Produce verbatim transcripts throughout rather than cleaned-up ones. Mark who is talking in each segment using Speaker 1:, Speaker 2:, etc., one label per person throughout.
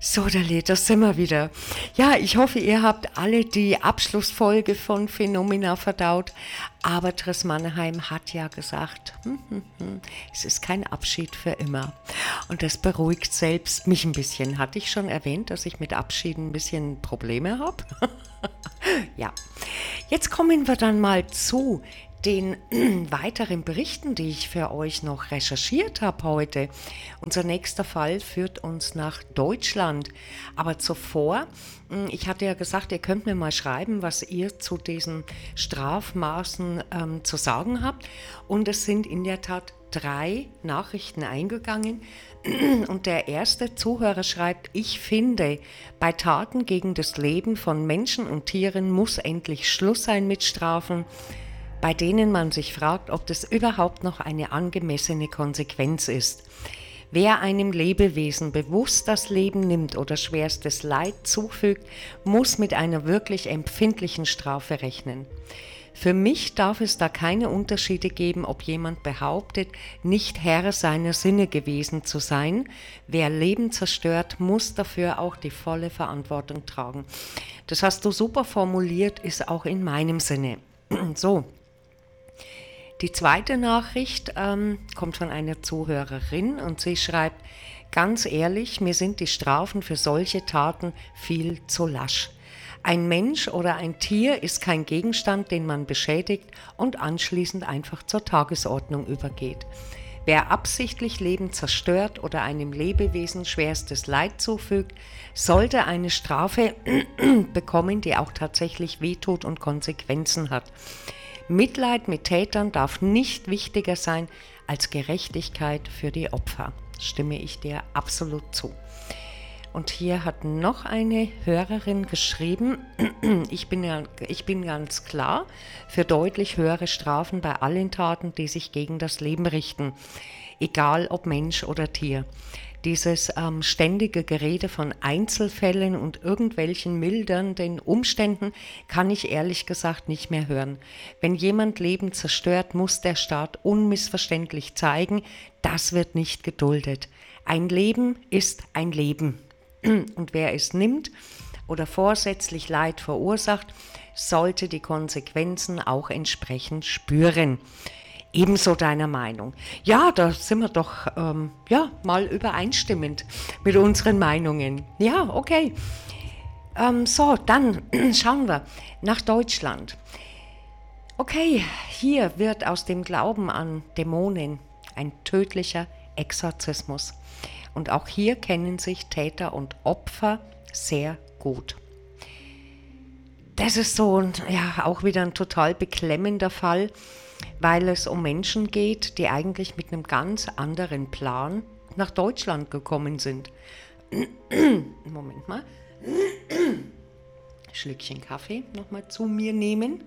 Speaker 1: So, Dali, da sind wir wieder. Ja, ich hoffe, ihr habt alle die Abschlussfolge von Phenomena verdaut. Aber Tris Mannheim hat ja gesagt, hm, hm, hm, es ist kein Abschied für immer. Und das beruhigt selbst mich ein bisschen. Hatte ich schon erwähnt, dass ich mit Abschieden ein bisschen Probleme habe? Ja, jetzt kommen wir dann mal zu den weiteren Berichten, die ich für euch noch recherchiert habe heute. Unser nächster Fall führt uns nach Deutschland. Aber zuvor, ich hatte ja gesagt, ihr könnt mir mal schreiben, was ihr zu diesen Strafmaßen ähm, zu sagen habt. Und es sind in der Tat drei Nachrichten eingegangen. Und der erste Zuhörer schreibt: Ich finde, bei Taten gegen das Leben von Menschen und Tieren muss endlich Schluss sein mit Strafen, bei denen man sich fragt, ob das überhaupt noch eine angemessene Konsequenz ist. Wer einem Lebewesen bewusst das Leben nimmt oder schwerstes Leid zufügt, muss mit einer wirklich empfindlichen Strafe rechnen. Für mich darf es da keine Unterschiede geben, ob jemand behauptet, nicht Herr seiner Sinne gewesen zu sein. Wer Leben zerstört, muss dafür auch die volle Verantwortung tragen. Das hast du super formuliert, ist auch in meinem Sinne. So. Die zweite Nachricht ähm, kommt von einer Zuhörerin und sie schreibt: Ganz ehrlich, mir sind die Strafen für solche Taten viel zu lasch. Ein Mensch oder ein Tier ist kein Gegenstand, den man beschädigt und anschließend einfach zur Tagesordnung übergeht. Wer absichtlich Leben zerstört oder einem Lebewesen schwerstes Leid zufügt, sollte eine Strafe bekommen, die auch tatsächlich wehtut und Konsequenzen hat. Mitleid mit Tätern darf nicht wichtiger sein als Gerechtigkeit für die Opfer. Stimme ich dir absolut zu. Und hier hat noch eine Hörerin geschrieben: ich bin, ja, ich bin ganz klar für deutlich höhere Strafen bei allen Taten, die sich gegen das Leben richten, egal ob Mensch oder Tier. Dieses ähm, ständige Gerede von Einzelfällen und irgendwelchen mildernden Umständen kann ich ehrlich gesagt nicht mehr hören. Wenn jemand Leben zerstört, muss der Staat unmissverständlich zeigen, das wird nicht geduldet. Ein Leben ist ein Leben. Und wer es nimmt oder vorsätzlich Leid verursacht, sollte die Konsequenzen auch entsprechend spüren. Ebenso deiner Meinung. Ja, da sind wir doch ähm, ja, mal übereinstimmend mit unseren Meinungen. Ja, okay. Ähm, so, dann schauen wir nach Deutschland. Okay, hier wird aus dem Glauben an Dämonen ein tödlicher Exorzismus. Und auch hier kennen sich Täter und Opfer sehr gut. Das ist so ein, ja, auch wieder ein total beklemmender Fall, weil es um Menschen geht, die eigentlich mit einem ganz anderen Plan nach Deutschland gekommen sind. Moment mal. Schlückchen Kaffee nochmal zu mir nehmen.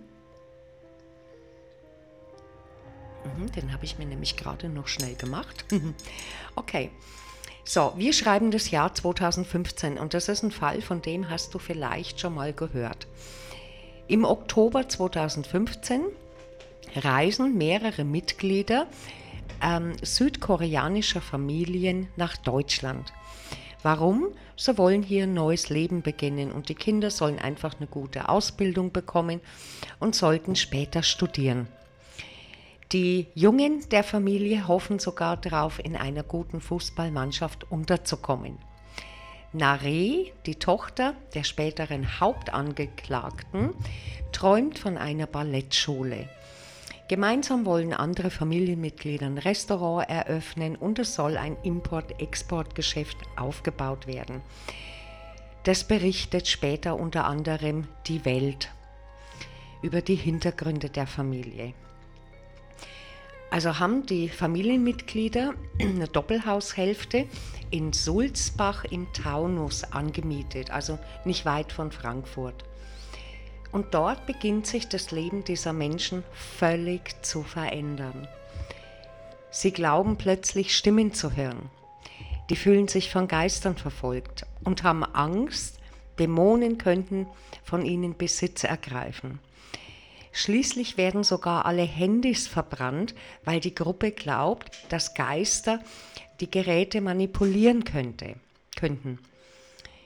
Speaker 1: Den habe ich mir nämlich gerade noch schnell gemacht. Okay. So, wir schreiben das Jahr zweitausendfünfzehn und das ist ein Fall, von dem hast du vielleicht schon mal gehört. Im Oktober zweitausendfünfzehn reisen mehrere Mitglieder ähm, südkoreanischer Familien nach Deutschland. Warum? Sie wollen hier ein neues Leben beginnen und die Kinder sollen einfach eine gute Ausbildung bekommen und sollten später studieren. Die Jungen der Familie hoffen sogar darauf, in einer guten Fußballmannschaft unterzukommen. Nare, die Tochter der späteren Hauptangeklagten, träumt von einer Ballettschule. Gemeinsam wollen andere Familienmitglieder ein Restaurant eröffnen und es soll ein Import-Export-Geschäft aufgebaut werden. Das berichtet später unter anderem die Welt über die Hintergründe der Familie. Also haben die Familienmitglieder eine Doppelhaushälfte in Sulzbach im Taunus angemietet, also nicht weit von Frankfurt. Und dort beginnt sich das Leben dieser Menschen völlig zu verändern. Sie glauben plötzlich Stimmen zu hören. Die fühlen sich von Geistern verfolgt und haben Angst, Dämonen könnten von ihnen Besitz ergreifen. Schließlich werden sogar alle Handys verbrannt, weil die Gruppe glaubt, dass Geister die Geräte manipulieren könnte, könnten.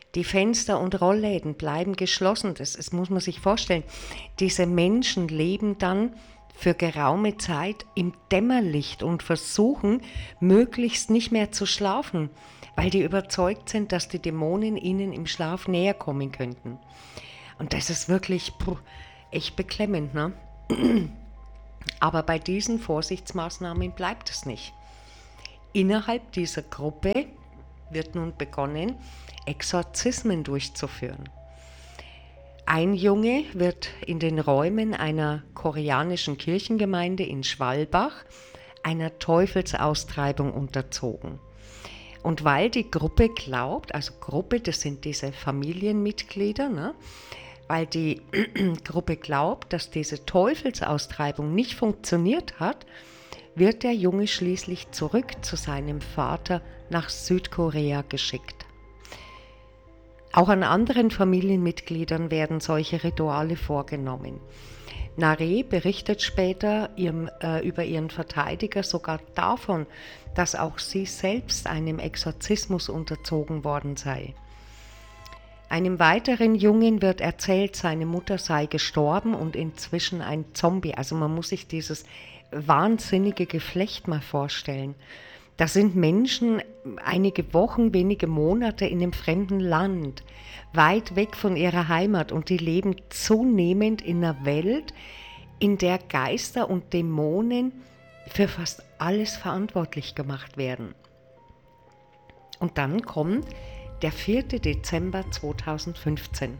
Speaker 1: Die Fenster und Rollläden bleiben geschlossen. Das, das muss man sich vorstellen. Diese Menschen leben dann für geraume Zeit im Dämmerlicht und versuchen, möglichst nicht mehr zu schlafen, weil die überzeugt sind, dass die Dämonen ihnen im Schlaf näher kommen könnten. Und das ist wirklich puh, echt beklemmend, ne? Aber bei diesen Vorsichtsmaßnahmen bleibt es nicht. Innerhalb dieser Gruppe wird nun begonnen, Exorzismen durchzuführen. Ein Junge wird in den Räumen einer koreanischen Kirchengemeinde in Schwalbach einer Teufelsaustreibung unterzogen. Und weil die Gruppe glaubt, also Gruppe, das sind diese Familienmitglieder, ne? Weil die Gruppe glaubt, dass diese Teufelsaustreibung nicht funktioniert hat, wird der Junge schließlich zurück zu seinem Vater nach Südkorea geschickt. Auch an anderen Familienmitgliedern werden solche Rituale vorgenommen. Nare berichtet später ihrem, äh, über ihren Verteidiger sogar davon, dass auch sie selbst einem Exorzismus unterzogen worden sei. Einem weiteren Jungen wird erzählt, seine Mutter sei gestorben und inzwischen ein Zombie. Also man muss sich dieses wahnsinnige Geflecht mal vorstellen. Da sind Menschen einige Wochen, wenige Monate in einem fremden Land, weit weg von ihrer Heimat, und die leben zunehmend in einer Welt, in der Geister und Dämonen für fast alles verantwortlich gemacht werden. Und dann kommt der vierte Dezember zweitausendfünfzehn.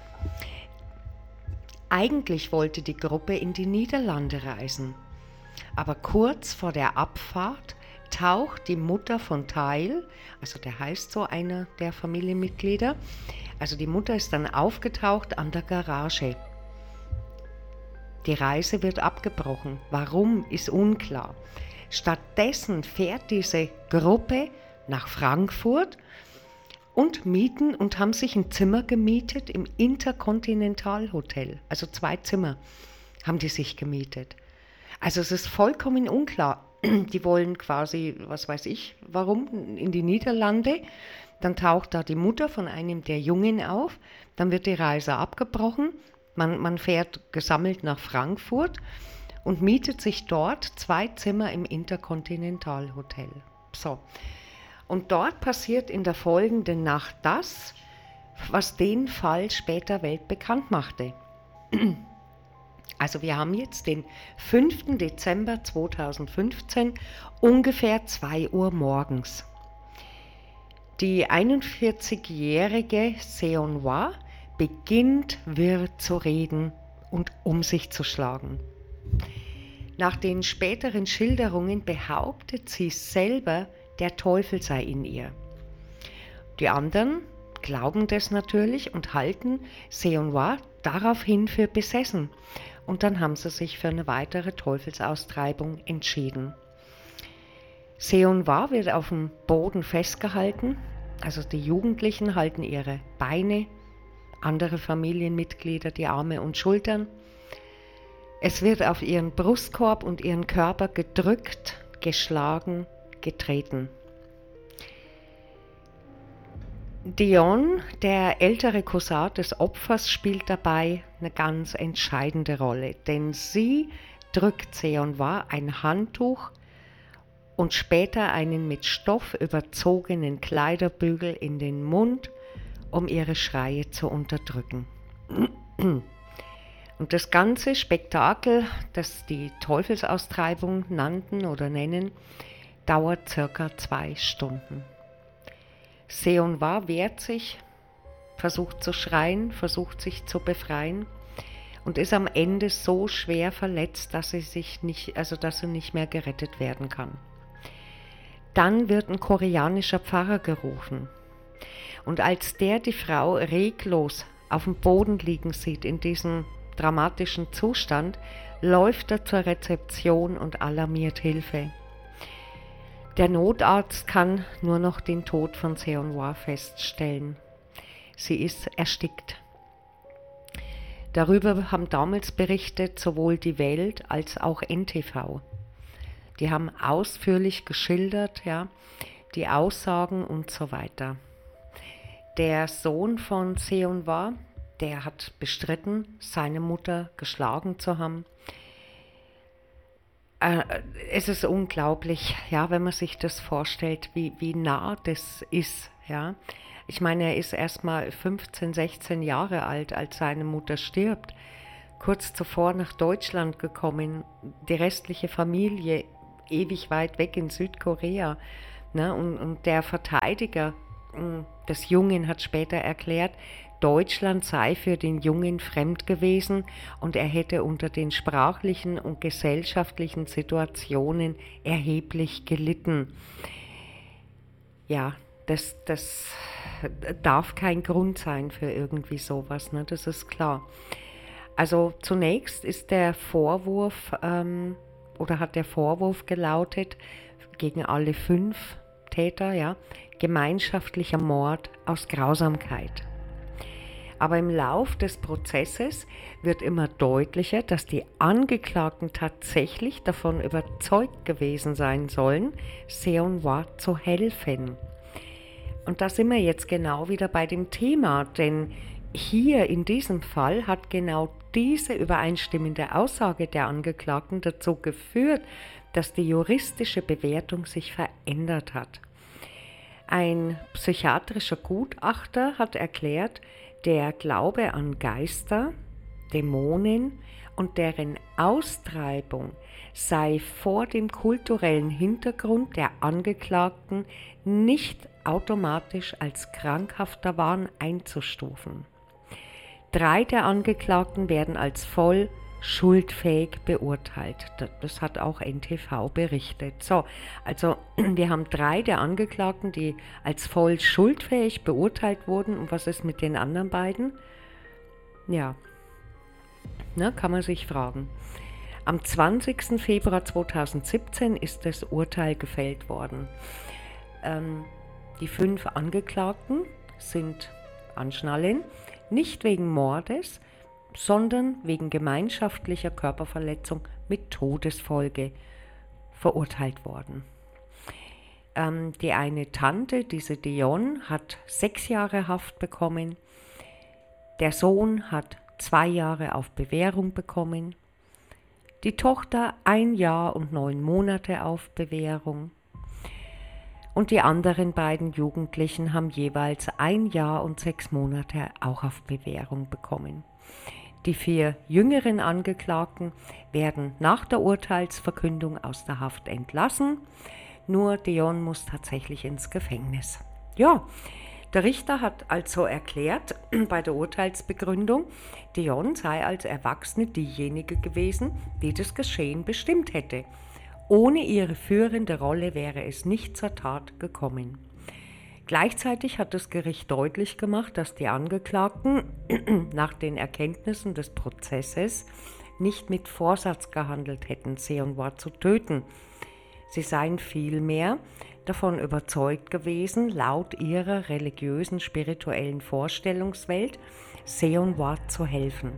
Speaker 1: Eigentlich wollte die Gruppe in die Niederlande reisen, aber kurz vor der Abfahrt taucht die Mutter von Teil, also der heißt so einer der Familienmitglieder, also die Mutter ist dann aufgetaucht an der Garage. Die Reise wird abgebrochen. Warum, ist unklar. Stattdessen fährt diese Gruppe nach Frankfurt und mieten und haben sich ein Zimmer gemietet im Intercontinental Hotel. Also zwei Zimmer haben die sich gemietet. Also es ist vollkommen unklar. Die wollen quasi, was weiß ich, warum, in die Niederlande. Dann taucht da die Mutter von einem der Jungen auf. Dann wird die Reise abgebrochen. Man, man fährt gesammelt nach Frankfurt und mietet sich dort zwei Zimmer im Intercontinental Hotel. So. Und dort passiert in der folgenden Nacht das, was den Fall später weltbekannt machte. Also wir haben jetzt den fünften Dezember zweitausendfünfzehn, ungefähr zwei Uhr morgens. Die einundvierzigjährige Seon-Hwa beginnt wirr zu reden und um sich zu schlagen. Nach den späteren Schilderungen behauptet sie selber, der Teufel sei in ihr. Die anderen glauben das natürlich und halten Seon-Hwa daraufhin für besessen. Und dann haben sie sich für eine weitere Teufelsaustreibung entschieden. Seon-Hwa wird auf dem Boden festgehalten, also die Jugendlichen halten ihre Beine, andere Familienmitglieder die Arme und Schultern. Es wird auf ihren Brustkorb und ihren Körper gedrückt, geschlagen, getreten. Dion, der ältere Cousin des Opfers, spielt dabei eine ganz entscheidende Rolle, denn sie drückt Seon-Hwa ein Handtuch und später einen mit Stoff überzogenen Kleiderbügel in den Mund, um ihre Schreie zu unterdrücken. Und das ganze Spektakel, das die Teufelsaustreibung nannten oder nennen, dauert circa zwei Stunden. Seon-Hwa wehrt sich, versucht zu schreien, versucht sich zu befreien und ist am Ende so schwer verletzt, dass sie sich nicht, also dass sie nicht mehr gerettet werden kann. Dann wird ein koreanischer Pfarrer gerufen. Und als der die Frau reglos auf dem Boden liegen sieht, in diesem dramatischen Zustand, läuft er zur Rezeption und alarmiert Hilfe. Der Notarzt kann nur noch den Tod von Seon-Hwa feststellen. Sie ist erstickt. Darüber haben damals berichtet sowohl die Welt als auch N T V. Die haben ausführlich geschildert, ja, die Aussagen und so weiter. Der Sohn von Seonwa, der hat bestritten, seine Mutter geschlagen zu haben. Äh, es ist unglaublich, ja, wenn man sich das vorstellt, wie, wie nah das ist, ja. Ich meine, er ist erst mal fünfzehn, sechzehn Jahre alt, als seine Mutter stirbt. Kurz zuvor nach Deutschland gekommen, die restliche Familie ewig weit weg in Südkorea. Ne? Und, und der Verteidiger des Jungen hat später erklärt, Deutschland sei für den Jungen fremd gewesen und er hätte unter den sprachlichen und gesellschaftlichen Situationen erheblich gelitten. Ja, das, das darf kein Grund sein für irgendwie sowas, ne? Das ist klar. Also zunächst ist der Vorwurf ähm, oder hat der Vorwurf gelautet gegen alle fünf Täter, ja, gemeinschaftlicher Mord aus Grausamkeit. Aber im Lauf des Prozesses wird immer deutlicher, dass die Angeklagten tatsächlich davon überzeugt gewesen sein sollen, Seonwa zu helfen. Und da sind wir jetzt genau wieder bei dem Thema, denn hier in diesem Fall hat genau diese übereinstimmende Aussage der Angeklagten dazu geführt, dass die juristische Bewertung sich verändert hat. Ein psychiatrischer Gutachter hat erklärt, der Glaube an Geister, Dämonen und deren Austreibung sei vor dem kulturellen Hintergrund der Angeklagten nicht automatisch als krankhafter Wahn einzustufen. Drei der Angeklagten werden als voll schuldfähig beurteilt. Das hat auch N T V berichtet. So, also wir haben drei der Angeklagten, die als voll schuldfähig beurteilt wurden. Und was ist mit den anderen beiden? Ja, ne, kann man sich fragen. Am zwanzigsten Februar zweitausendsiebzehn ist das Urteil gefällt worden. Ähm, die fünf Angeklagten sind, anschnallen, nicht wegen Mordes, sondern wegen gemeinschaftlicher Körperverletzung mit Todesfolge verurteilt worden. Ähm, die eine Tante, diese Dion, hat sechs Jahre Haft bekommen. Der Sohn hat zwei Jahre auf Bewährung bekommen. Die Tochter ein Jahr und neun Monate auf Bewährung. Und die anderen beiden Jugendlichen haben jeweils ein Jahr und sechs Monate auch auf Bewährung bekommen. Die vier jüngeren Angeklagten werden nach der Urteilsverkündung aus der Haft entlassen. Nur Dion muss tatsächlich ins Gefängnis. Ja, der Richter hat also erklärt bei der Urteilsbegründung, Dion sei als Erwachsene diejenige gewesen, die das Geschehen bestimmt hätte. Ohne ihre führende Rolle wäre es nicht zur Tat gekommen. Gleichzeitig hat das Gericht deutlich gemacht, dass die Angeklagten nach den Erkenntnissen des Prozesses nicht mit Vorsatz gehandelt hätten, Seonwa zu töten. Sie seien vielmehr davon überzeugt gewesen, laut ihrer religiösen, spirituellen Vorstellungswelt Seonwa zu helfen.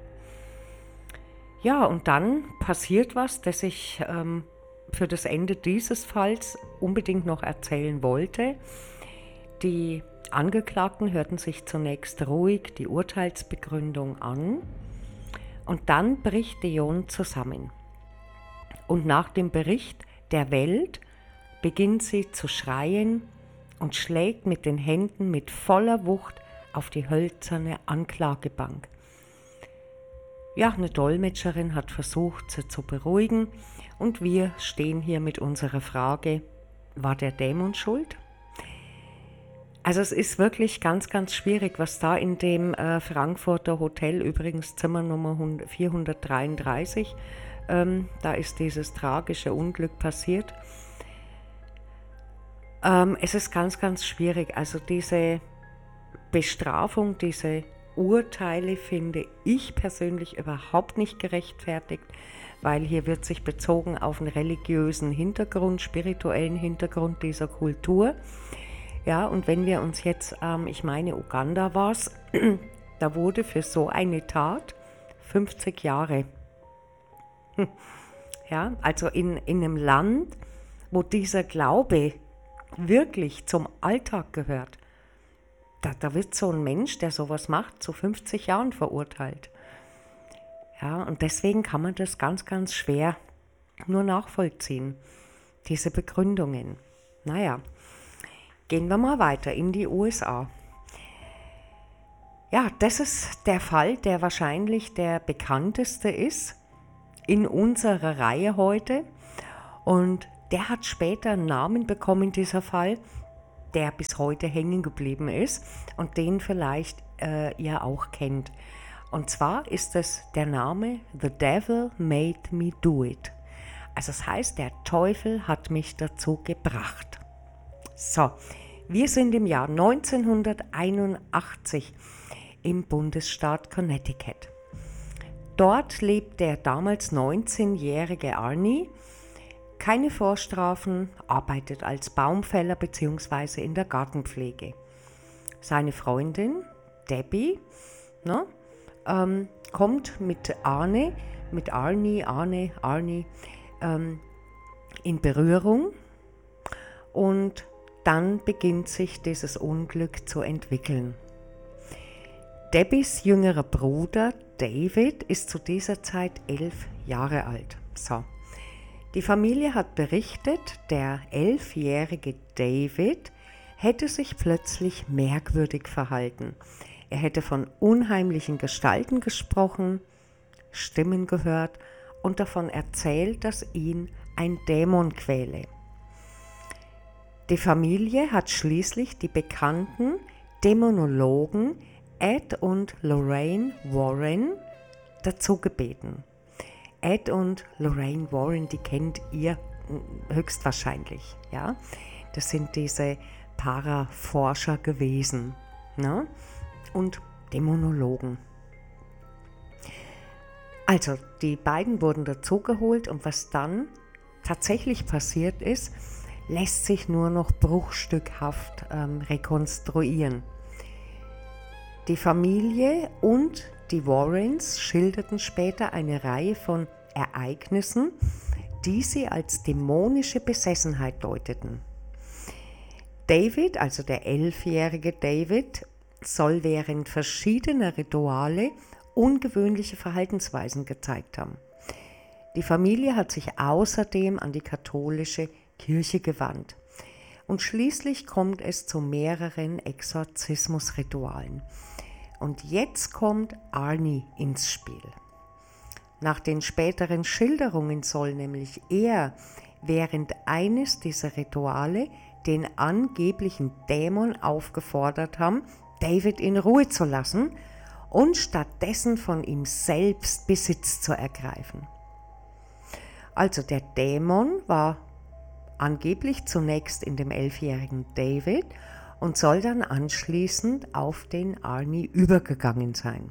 Speaker 1: Ja, und dann passiert was, das ich ähm, für das Ende dieses Falls unbedingt noch erzählen wollte. Die Angeklagten hörten sich zunächst ruhig die Urteilsbegründung an und dann bricht Dion zusammen. Und nach dem Bericht der Welt beginnt sie zu schreien und schlägt mit den Händen mit voller Wucht auf die hölzerne Anklagebank. Ja, eine Dolmetscherin hat versucht, sie zu beruhigen und wir stehen hier mit unserer Frage, war der Dämon schuld? Also es ist wirklich ganz, ganz schwierig, was da in dem äh, Frankfurter Hotel, übrigens Zimmernummer vierhundertdreiunddreißig, ähm, da ist dieses tragische Unglück passiert. Ähm, es ist ganz, ganz schwierig. Also diese Bestrafung, diese Urteile finde ich persönlich überhaupt nicht gerechtfertigt, weil hier wird sich bezogen auf einen religiösen Hintergrund, spirituellen Hintergrund dieser Kultur. Ja, und wenn wir uns jetzt, ähm, ich meine Uganda war es, da wurde für so eine Tat fünfzig Jahre. Ja, also in, in einem Land, wo dieser Glaube wirklich zum Alltag gehört, da, da wird so ein Mensch, der sowas macht, zu fünfzig Jahren verurteilt. Ja, und deswegen kann man das ganz, ganz schwer nur nachvollziehen, diese Begründungen. Naja, gehen wir mal weiter in die U S A. Ja, das ist der Fall, der wahrscheinlich der bekannteste ist in unserer Reihe heute. Und der hat später einen Namen bekommen, dieser Fall, der bis heute hängen geblieben ist und den vielleicht äh, ihr auch kennt. Und zwar ist es der Name The Devil Made Me Do It. Also das heißt, der Teufel hat mich dazu gebracht. So, wir sind im Jahr neunzehnhunderteinundachtzig im Bundesstaat Connecticut. Dort lebt der damals neunzehnjährige Arnie, keine Vorstrafen, arbeitet als Baumfäller bzw. in der Gartenpflege. Seine Freundin Debbie ne, ähm, kommt mit Arne, mit Arnie, Arne, Arnie ähm, in Berührung und dann beginnt sich dieses Unglück zu entwickeln. Debbies jüngerer Bruder David ist zu dieser Zeit elf Jahre alt. So. Die Familie hat berichtet, der elfjährige David hätte sich plötzlich merkwürdig verhalten. Er hätte von unheimlichen Gestalten gesprochen, Stimmen gehört und davon erzählt, dass ihn ein Dämon quäle. Die Familie hat schließlich die bekannten Dämonologen Ed und Lorraine Warren dazu gebeten. Ed und Lorraine Warren, die kennt ihr höchstwahrscheinlich. Ja? Das sind diese Paraforscher gewesen, ne? Und Dämonologen. Also, die beiden wurden dazugeholt und was dann tatsächlich passiert ist, lässt sich nur noch bruchstückhaft ähm, rekonstruieren. Die Familie und die Warrens schilderten später eine Reihe von Ereignissen, die sie als dämonische Besessenheit deuteten. David, also der elfjährige David, soll während verschiedener Rituale ungewöhnliche Verhaltensweisen gezeigt haben. Die Familie hat sich außerdem an die katholische Kirche gewandt. Und schließlich kommt es zu mehreren Exorzismusritualen. Und jetzt kommt Arnie ins Spiel. Nach den späteren Schilderungen soll nämlich er während eines dieser Rituale den angeblichen Dämon aufgefordert haben, David in Ruhe zu lassen und stattdessen von ihm selbst Besitz zu ergreifen. Also der Dämon war angeblich zunächst in dem elfjährigen David und soll dann anschließend auf den Arnie übergegangen sein.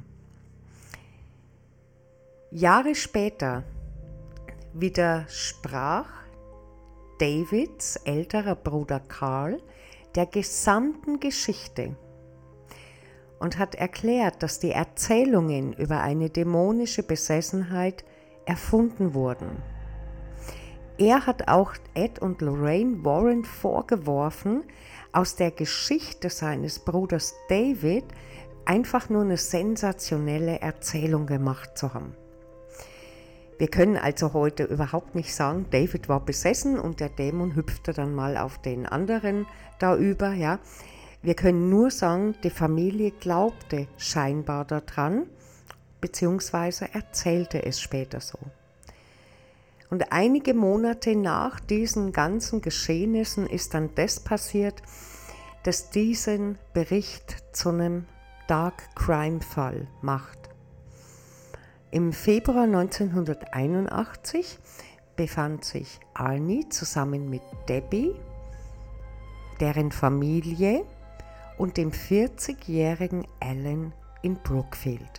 Speaker 1: Jahre später widersprach Davids älterer Bruder Carl der gesamten Geschichte und hat erklärt, dass die Erzählungen über eine dämonische Besessenheit erfunden wurden. Er hat auch Ed und Lorraine Warren vorgeworfen, aus der Geschichte seines Bruders David einfach nur eine sensationelle Erzählung gemacht zu haben. Wir können also heute überhaupt nicht sagen, David war besessen und der Dämon hüpfte dann mal auf den anderen da über. Ja. Wir können nur sagen, die Familie glaubte scheinbar daran, beziehungsweise erzählte es später so. Und einige Monate nach diesen ganzen Geschehnissen ist dann das passiert, das diesen Bericht zu einem Dark Crime Fall macht. Im Februar neunzehnhunderteinundachtzig befand sich Arnie zusammen mit Debbie, deren Familie und dem vierzigjährigen Alan in Brookfield.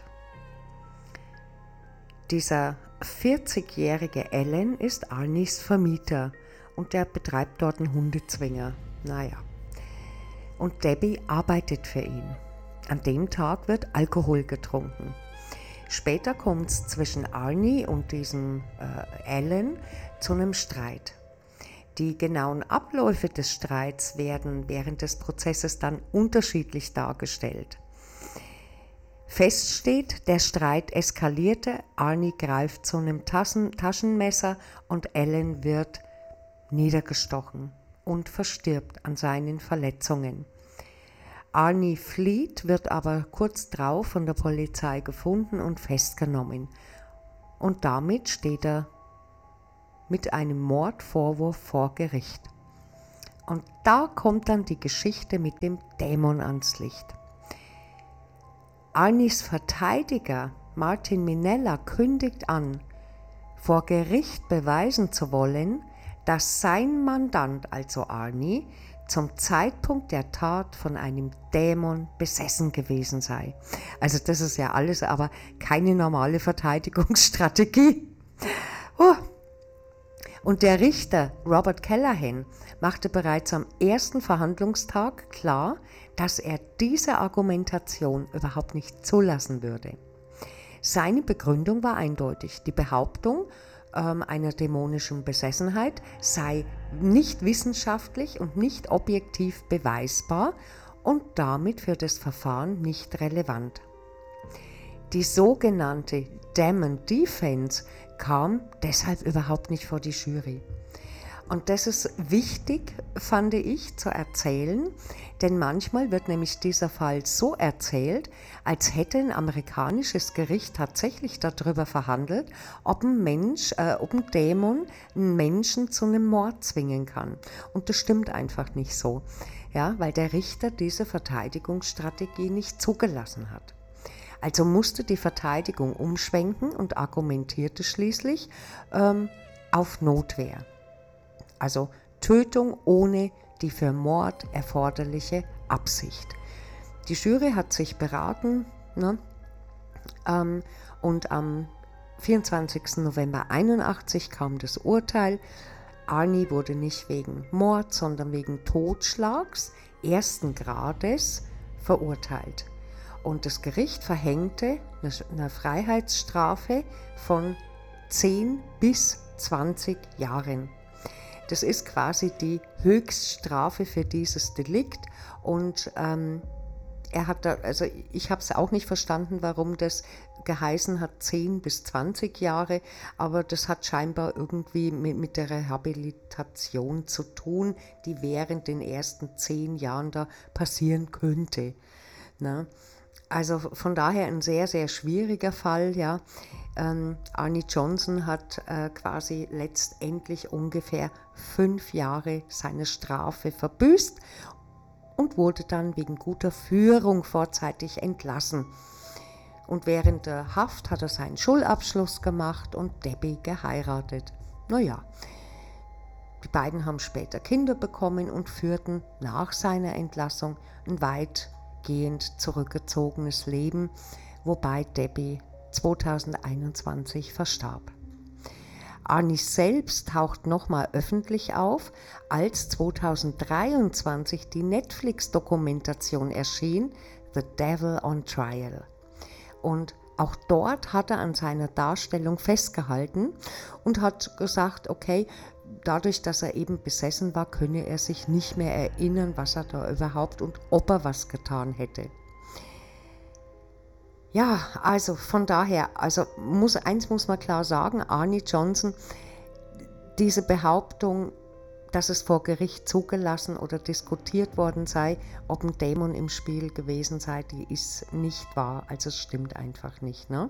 Speaker 1: Dieser vierzigjährige Alan ist Arnies Vermieter und der betreibt dort einen Hundezwinger. Naja. Und Debbie arbeitet für ihn. An dem Tag wird Alkohol getrunken. Später kommt es zwischen Arnie und diesem äh, Alan zu einem Streit. Die genauen Abläufe des Streits werden während des Prozesses dann unterschiedlich dargestellt. Fest steht, der Streit eskalierte, Arnie greift zu einem Taschen, Taschenmesser und Ellen wird niedergestochen und verstirbt an seinen Verletzungen. Arnie flieht, wird aber kurz drauf von der Polizei gefunden und festgenommen. Und damit steht er mit einem Mordvorwurf vor Gericht. Und da kommt dann die Geschichte mit dem Dämon ans Licht. Arnies Verteidiger Martin Minella kündigt an, vor Gericht beweisen zu wollen, dass sein Mandant, also Arnie, zum Zeitpunkt der Tat von einem Dämon besessen gewesen sei. Also das ist ja alles, aber keine normale Verteidigungsstrategie. Oh. Und der Richter Robert Callahan machte bereits am ersten Verhandlungstag klar, dass er diese Argumentation überhaupt nicht zulassen würde. Seine Begründung war eindeutig. Die Behauptung ähm, einer dämonischen Besessenheit sei nicht wissenschaftlich und nicht objektiv beweisbar und damit für das Verfahren nicht relevant. Die sogenannte Demon Defense kam deshalb überhaupt nicht vor die Jury. Und das ist wichtig, fand ich, zu erzählen, denn manchmal wird nämlich dieser Fall so erzählt, als hätte ein amerikanisches Gericht tatsächlich darüber verhandelt, ob ein Mensch, äh, ob ein Dämon einen Menschen zu einem Mord zwingen kann. Und das stimmt einfach nicht so, ja, weil der Richter diese Verteidigungsstrategie nicht zugelassen hat. Also musste die Verteidigung umschwenken und argumentierte schließlich ähm, auf Notwehr. Also Tötung ohne die für Mord erforderliche Absicht. Die Jury hat sich beraten, ne, ähm, und am vierundzwanzigsten November einundachtzig kam das Urteil. Arnie wurde nicht wegen Mord, sondern wegen Totschlags ersten Grades verurteilt. Und das Gericht verhängte eine Freiheitsstrafe von zehn bis zwanzig Jahren. Das ist quasi die Höchststrafe für dieses Delikt und ähm, er hat da, also ich habe es auch nicht verstanden, warum das geheißen hat zehn bis zwanzig Jahre, aber das hat scheinbar irgendwie mit, mit der Rehabilitation zu tun, die während den ersten zehn Jahren da passieren könnte. Na? Also von daher ein sehr, sehr schwieriger Fall, ja. Ähm, Arnie Johnson hat äh, quasi letztendlich ungefähr fünf Jahre seine Strafe verbüßt und wurde dann wegen guter Führung vorzeitig entlassen. Und während der Haft hat er seinen Schulabschluss gemacht und Debbie geheiratet. Naja, die beiden haben später Kinder bekommen und führten nach seiner Entlassung ein weitgehend zurückgezogenes Leben, wobei Debbie zweitausendeinundzwanzig verstarb. Arnie selbst taucht nochmal öffentlich auf, als zweitausenddreiundzwanzig die Netflix-Dokumentation erschien, The Devil on Trial. Und auch dort hat er an seiner Darstellung festgehalten und hat gesagt, okay, dadurch, dass er eben besessen war, könne er sich nicht mehr erinnern, was er da überhaupt und ob er was getan hätte. Ja, also von daher, also muss, eins muss man klar sagen, Arnie Johnson, diese Behauptung, dass es vor Gericht zugelassen oder diskutiert worden sei, ob ein Dämon im Spiel gewesen sei, die ist nicht wahr, also es stimmt einfach nicht. Ne?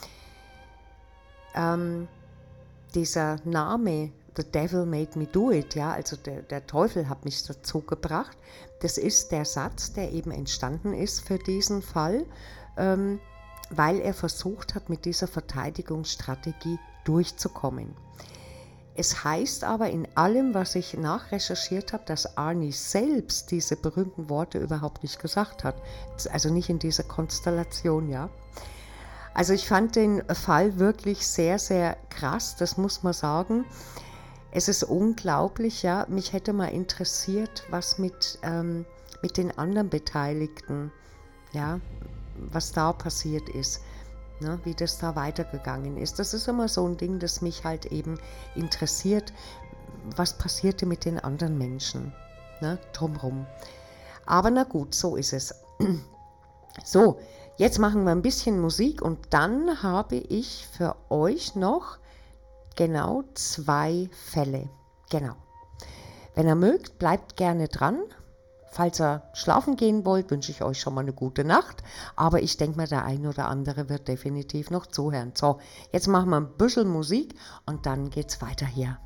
Speaker 1: Ähm, dieser Name, The Devil Made Me Do It, ja, also der, der Teufel hat mich dazu gebracht, das ist der Satz, der eben entstanden ist für diesen Fall, ähm, weil er versucht hat, mit dieser Verteidigungsstrategie durchzukommen. Es heißt aber in allem, was ich nachrecherchiert habe, dass Arnie selbst diese berühmten Worte überhaupt nicht gesagt hat. Also nicht in dieser Konstellation, ja. Also ich fand den Fall wirklich sehr, sehr krass, das muss man sagen. Es ist unglaublich, ja. Mich hätte mal interessiert, was mit, ähm, mit den anderen Beteiligten, ja, was da passiert ist, ne, wie das da weitergegangen ist. Das ist immer so ein Ding, das mich halt eben interessiert. was passierte mit den anderen Menschen, ne, drumherum. Aber na gut, so ist es. So, jetzt machen wir ein bisschen Musik und dann habe ich für euch noch genau zwei Fälle. Genau. Wenn ihr mögt, bleibt gerne dran. Falls ihr schlafen gehen wollt, wünsche ich euch schon mal eine gute Nacht. Aber ich denke mal, der ein oder andere wird definitiv noch zuhören. So, jetzt machen wir ein bisschen Musik und dann geht's weiter hier.